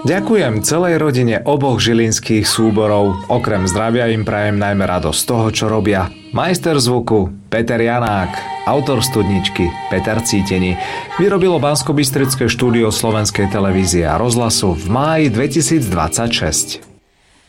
Ďakujem celej rodine oboch žilinských súborov. Okrem zdravia im prajem najmä radosť z toho, čo robia. Majster zvuku Peter Janák, autor studničky Peter Cítení, vyrobilo Banskobystrické štúdio Slovenskej televízie a rozhlasu v máji 2026.